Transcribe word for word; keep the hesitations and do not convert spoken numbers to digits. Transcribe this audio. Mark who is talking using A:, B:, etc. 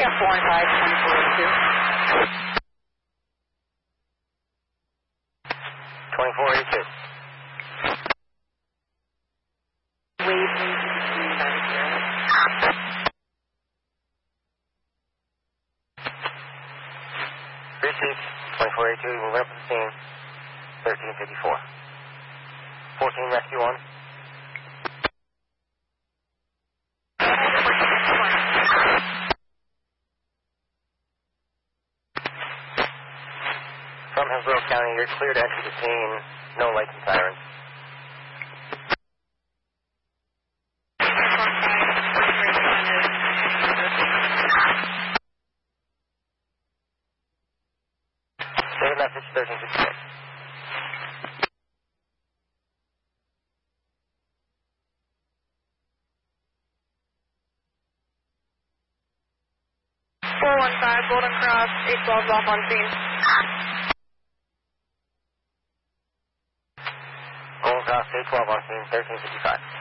A: Yeah, four one five, twenty-four eighty-two.
B: twenty-four eighty-two.
A: Wave
B: Received. twenty-four eighty-two, moving up to the scene. thirteen fifty-four. fourteen rescue one. From Hillsborough County, you're clear to enter the scene. No lights and sirens. Save message thirteen fifty-six.
A: four one five, Golden Cross, eight twelve off on scene.
B: Golden Cross, eight twelve on scene, thirteen fifty-five.